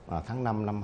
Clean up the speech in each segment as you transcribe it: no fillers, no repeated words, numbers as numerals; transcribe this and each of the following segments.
tháng 5 năm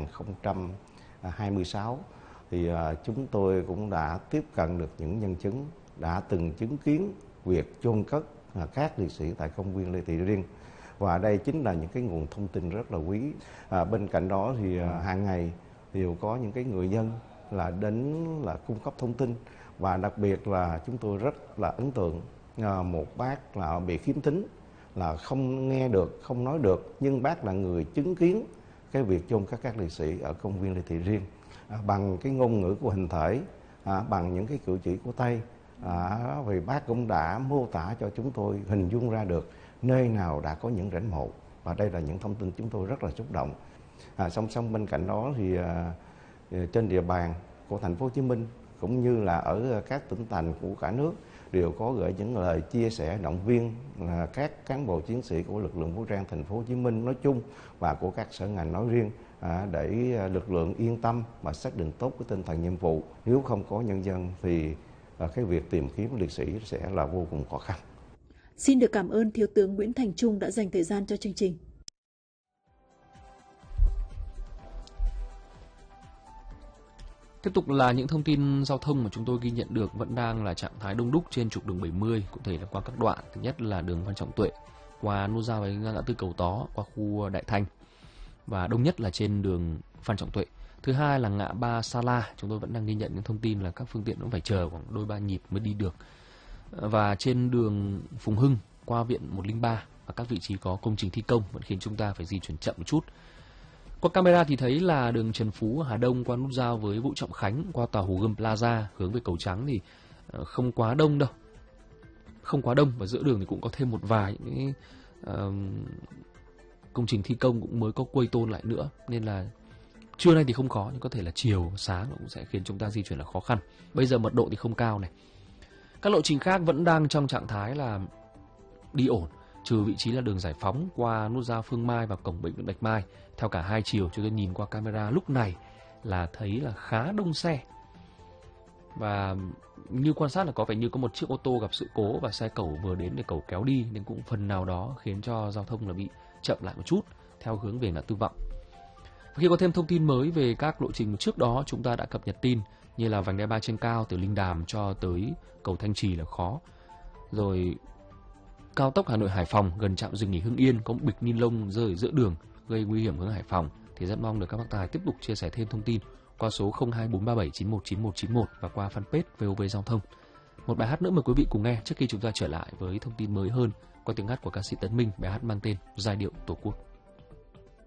2026 thì chúng tôi cũng đã tiếp cận được những nhân chứng đã từng chứng kiến việc chôn cất các liệt sĩ tại công viên Lê Thị Riêng, và đây chính là những cái nguồn thông tin rất là quý. Bên cạnh đó thì hàng ngày đều có những cái người dân là đến là cung cấp thông tin, và đặc biệt là chúng tôi rất là ấn tượng một bác là bị khiếm thính, là không nghe được, không nói được, nhưng bác là người chứng kiến cái việc chôn cất các liệt sĩ ở công viên Lê Thị Riêng bằng cái ngôn ngữ của hình thể, bằng những cái cử chỉ của tay, vì bác cũng đã mô tả cho chúng tôi hình dung ra được nơi nào đã có những rãnh mộ, và đây là những thông tin chúng tôi rất là xúc động. Song song bên cạnh đó thì trên địa bàn của thành phố Hồ Chí Minh cũng như là ở các tỉnh thành của cả nước đều có gửi những lời chia sẻ động viên các cán bộ chiến sĩ của lực lượng vũ trang thành phố Hồ Chí Minh nói chung và của các sở ngành nói riêng, để lực lượng yên tâm và xác định tốt cái tinh thần nhiệm vụ. Nếu không có nhân dân thì cái việc tìm kiếm liệt sĩ sẽ là vô cùng khó khăn. Xin được cảm ơn Thiếu tướng Nguyễn Thành Trung đã dành thời gian cho chương trình. Tiếp tục là những thông tin giao thông mà chúng tôi ghi nhận được vẫn đang là trạng thái đông đúc trên trục đường 70, cụ thể là qua các đoạn. Thứ nhất là đường Phan Trọng Tuệ qua nút giao với ngã tư Cầu Tó qua khu Đại Thanh, và đông nhất là trên đường Phan Trọng Tuệ. Thứ hai là ngã ba Sa La, chúng tôi vẫn đang ghi nhận những thông tin là các phương tiện cũng phải chờ khoảng đôi ba nhịp mới đi được. Và trên đường Phùng Hưng qua Viện 103 và các vị trí có công trình thi công vẫn khiến chúng ta phải di chuyển chậm một chút. Qua camera thì thấy là đường Trần Phú Hà Đông qua nút giao với Vũ Trọng Khánh qua tòa Hồ Gươm Plaza hướng về Cầu Trắng thì không quá đông đâu. Không quá đông, và giữa đường thì cũng có thêm một vài những công trình thi công cũng mới có quây tôn lại nữa, nên là trưa nay thì không có, nhưng có thể là chiều sáng cũng sẽ khiến chúng ta di chuyển là khó khăn. Bây giờ mật độ thì không cao này. Các lộ trình khác vẫn đang trong trạng thái là đi ổn, trừ vị trí là đường Giải Phóng qua nút giao Phương Mai và cổng bệnh viện Bạch Mai theo cả hai chiều. Chúng tôi nhìn qua camera lúc này là thấy là khá đông xe, và như quan sát là có vẻ như có một chiếc ô tô gặp sự cố và xe cẩu vừa đến để cẩu kéo đi, nên cũng phần nào đó khiến cho giao thông là bị chậm lại một chút theo hướng về ngã tư Vọng. Khi có thêm thông tin mới về các lộ trình trước đó chúng ta đã cập nhật tin, như là vành đai 3 trên cao từ Linh Đàm cho tới cầu Thanh Trì là khó, rồi cao tốc Hà Nội Hải Phòng gần trạm dừng nghỉ Hưng Yên có một bịch ni lông rơi ở giữa đường gây nguy hiểm hướng Hải Phòng. Thì rất mong được các bác tài tiếp tục chia sẻ thêm thông tin qua số 0243791991 và qua fanpage VOV Giao thông. Một bài hát nữa mời quý vị cùng nghe trước khi chúng ta trở lại với thông tin mới hơn qua tiếng hát của ca sĩ Tấn Minh, bài hát mang tên Giai điệu Tổ quốc.